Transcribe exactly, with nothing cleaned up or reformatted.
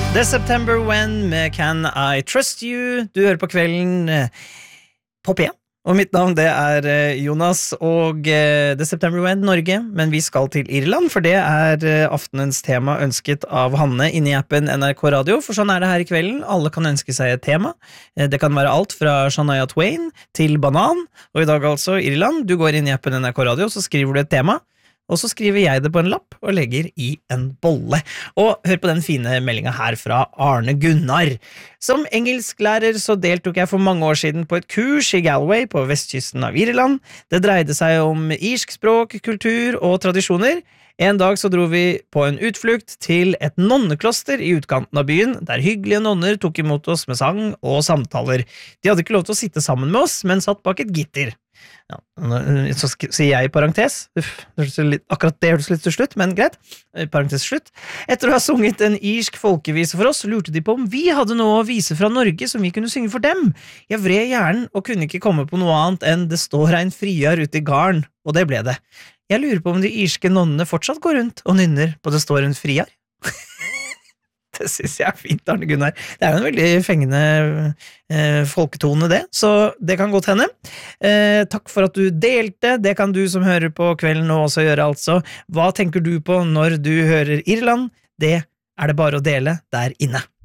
The September When med Can I Trust You. Du hører på kvelden på P. Og mitt navn det er Jonas og The September When Norge. Men vi skal til Irland, for det er aftenens tema ønsket av Hanne inne i appen N R K Radio. For sånn er det her i kvelden. Alle kan ønske seg et tema. Det kan være alt fra Shania Twain til banan. Og i dag altså Irland. Du går inn i appen N R K Radio, så skriver du et tema. Og så skriver jeg det på en lapp og legger i en bolle. Og hør på den fine meldingen her fra Arne Gunnar. Som engelsklærer så deltok jeg for mange år siden på et kurs i Galway på vestkysten av Irland. Det dreide seg om irsk språk, kultur og tradisjoner. En dag så dro vi på en utflukt til et nonnekloster i utkanten av byen, der hyggelige nonner tok imot oss med sang og samtaler. De hadde ikke lov til å sitte sammen med oss, men satt bak et gitter. Ja, så sier jeg i parentes Uff, akkurat det hørtes litt til slutt, men greit, parentes slutt. Etter å ha sunget en irsk folkevise for oss, lurte de på om vi hadde noe å vise fra Norge som vi kunne synge for dem. Jeg vred hjernen og kunne ikke komme på noe annet enn det står en friar ute i garn, og det ble det. Jeg lurer på om de irske nonnene fortsatt går rundt og nynner på det står en friar. Det synes jeg er fint, Arne Gunnar. Det er jo en veldig fengende eh, folketone det, så det kan godt hende. Eh, takk for at du delte, det kan du som hører på kvelden nå også gjøre altså. Hva tenker du på når du hører Irland? Det er det bare å dele der inne.